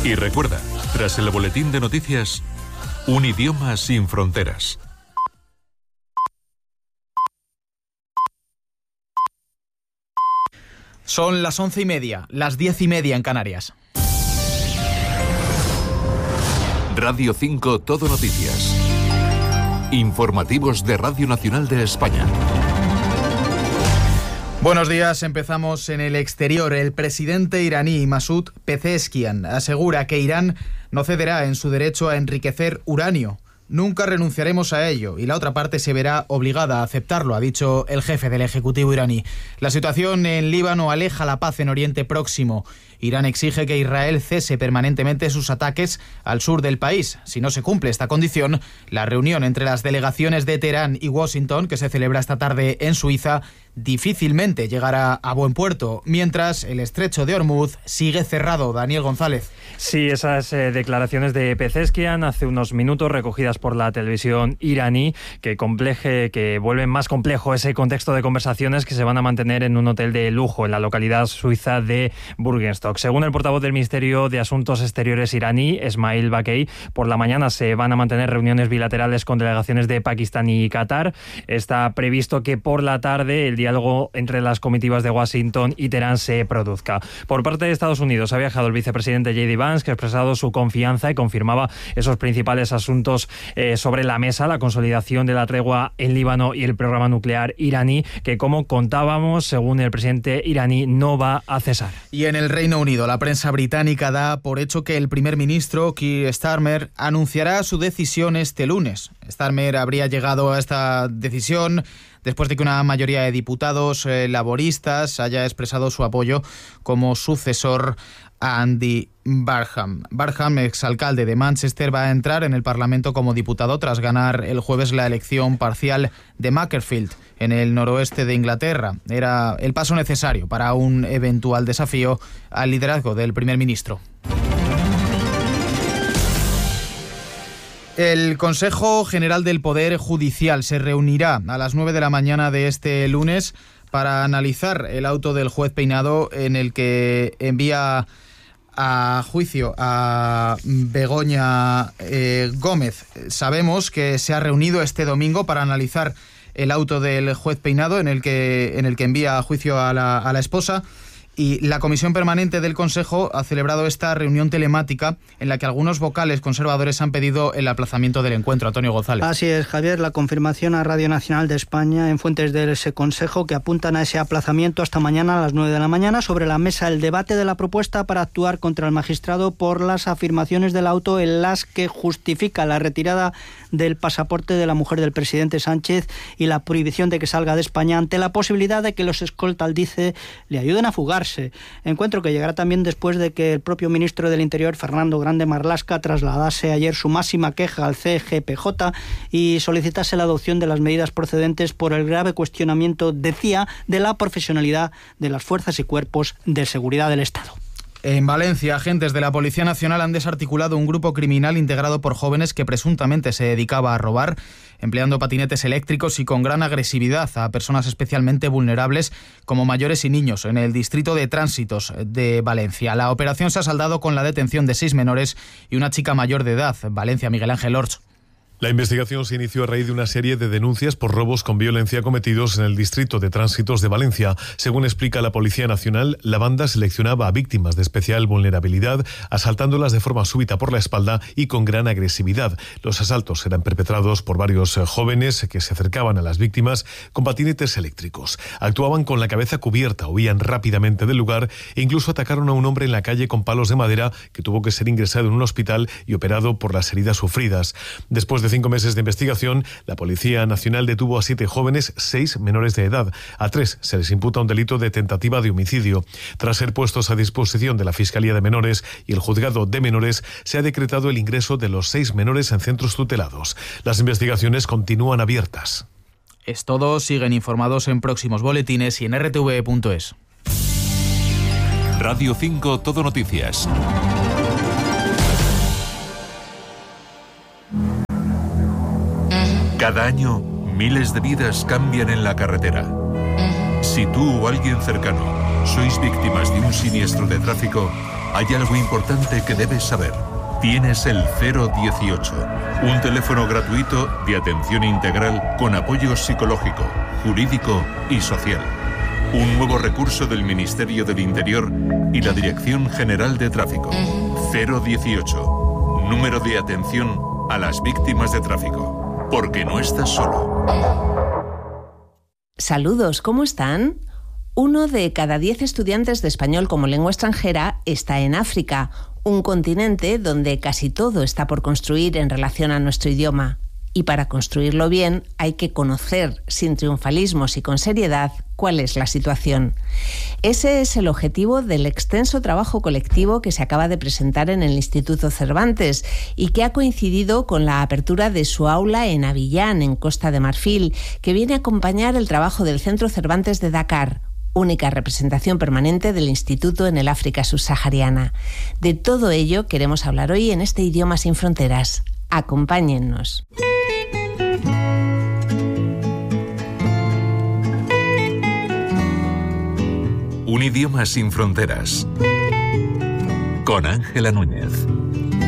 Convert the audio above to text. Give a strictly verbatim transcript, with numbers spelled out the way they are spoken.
Y recuerda, tras el boletín de noticias, un idioma sin fronteras. Son las once y media, las diez y media en Canarias. Radio cinco Todo Noticias. Informativos de Radio Nacional de España. Buenos días, empezamos en el exterior. El presidente iraní Masoud Pezeshkian asegura que Irán no cederá en su derecho a enriquecer uranio. Nunca renunciaremos a ello y la otra parte se verá obligada a aceptarlo, ha dicho el jefe del Ejecutivo iraní. La situación en Líbano aleja la paz en Oriente Próximo. Irán exige que Israel cese permanentemente sus ataques al sur del país. Si no se cumple esta condición, la reunión entre las delegaciones de Teherán y Washington, que se celebra esta tarde en Suiza, difícilmente llegará a buen puerto, mientras el estrecho de Hormuz sigue cerrado. Daniel González. Sí, esas eh, declaraciones de Pezeshkian hace unos minutos recogidas por la televisión iraní que compleje, que vuelven más complejo ese contexto de conversaciones que se van a mantener en un hotel de lujo en la localidad suiza de Burgenstock. Según el portavoz del Ministerio de Asuntos Exteriores iraní, Esmail Bakei, por la mañana se van a mantener reuniones bilaterales con delegaciones de Pakistán y Qatar. Está previsto que por la tarde el diálogo entre las comitivas de Washington y Teherán se produzca. Por parte de Estados Unidos ha viajado el vicepresidente J D Vance, que ha expresado su confianza y confirmaba esos principales asuntos eh, sobre la mesa, la consolidación de la tregua en Líbano y el programa nuclear iraní, que como contábamos, según el presidente iraní, no va a cesar. Y en el Reino Unido, la prensa británica da por hecho que el primer ministro Keir Starmer anunciará su decisión este lunes. Starmer habría llegado a esta decisión después de que una mayoría de diputados eh, laboristas haya expresado su apoyo como sucesor a Andy Barham. Barham, exalcalde de Manchester, va a entrar en el Parlamento como diputado tras ganar el jueves la elección parcial de Macclesfield, en el noroeste de Inglaterra. Era el paso necesario para un eventual desafío al liderazgo del primer ministro. El Consejo General del Poder Judicial se reunirá a las nueve de la mañana de este lunes para analizar el auto del juez Peinado en el que envía a juicio a Begoña eh, Gómez. Sabemos que se ha reunido este domingo para analizar el auto del juez Peinado en el que, en el que envía a juicio a la, a la esposa. Y la Comisión Permanente del Consejo ha celebrado esta reunión telemática en la que algunos vocales conservadores han pedido el aplazamiento del encuentro. Antonio González. Así es, Javier, la confirmación a Radio Nacional de España en fuentes de ese Consejo que apuntan a ese aplazamiento hasta mañana a las nueve de la mañana. Sobre la mesa el debate de la propuesta para actuar contra el magistrado por las afirmaciones del auto en las que justifica la retirada del pasaporte de la mujer del presidente Sánchez y la prohibición de que salga de España ante la posibilidad de que los escoltas, dice, le ayuden a fugar. Encuentro que llegará también después de que el propio ministro del Interior, Fernando Grande Marlaska, trasladase ayer su máxima queja al C G P J y solicitase la adopción de las medidas procedentes por el grave cuestionamiento, decía, de la profesionalidad de las fuerzas y cuerpos de seguridad del Estado. En Valencia, agentes de la Policía Nacional han desarticulado un grupo criminal integrado por jóvenes que presuntamente se dedicaba a robar, empleando patinetes eléctricos y con gran agresividad a personas especialmente vulnerables como mayores y niños en el distrito de Tránsitos de Valencia. La operación se ha saldado con la detención de seis menores y una chica mayor de edad. Valencia, Miguel Ángel Orch. La investigación se inició a raíz de una serie de denuncias por robos con violencia cometidos en el distrito de Tránsitos de Valencia. Según explica la Policía Nacional, la banda seleccionaba a víctimas de especial vulnerabilidad, asaltándolas de forma súbita por la espalda y con gran agresividad. Los asaltos eran perpetrados por varios jóvenes que se acercaban a las víctimas con patinetes eléctricos. Actuaban con la cabeza cubierta, huían rápidamente del lugar e incluso atacaron a un hombre en la calle con palos de madera que tuvo que ser ingresado en un hospital y operado por las heridas sufridas. Después de cinco meses de investigación, la Policía Nacional detuvo a siete jóvenes, seis menores de edad. A tres se les imputa un delito de tentativa de homicidio. Tras ser puestos a disposición de la Fiscalía de Menores y el Juzgado de Menores, se ha decretado el ingreso de los seis menores en centros tutelados. Las investigaciones continúan abiertas. Es todo. Siguen informados en próximos boletines y en r t v punto es. Radio cinco Todo Noticias. Cada año, miles de vidas cambian en la carretera. Si tú o alguien cercano sois víctimas de un siniestro de tráfico, Hay algo importante que debes saber. Tienes el cero dieciocho, un teléfono gratuito de atención integral con apoyo psicológico, jurídico y social. Un nuevo recurso del Ministerio del Interior y la Dirección General de Tráfico. cero dieciocho, número de atención a las víctimas de tráfico. Porque no estás solo. Saludos, ¿cómo están? Uno de cada diez estudiantes de español como lengua extranjera está en África, un continente donde casi todo está por construir en relación a nuestro idioma. Y para construirlo bien hay que conocer, sin triunfalismos y con seriedad, cuál es la situación. Ese es el objetivo del extenso trabajo colectivo que se acaba de presentar en el Instituto Cervantes y que ha coincidido con la apertura de su aula en Abiyán, en Costa de Marfil, que viene a acompañar el trabajo del Centro Cervantes de Dakar, única representación permanente del Instituto en el África subsahariana. De todo ello queremos hablar hoy en este Idioma sin Fronteras. Acompáñennos. Un idioma sin fronteras. Con Ángela Núñez.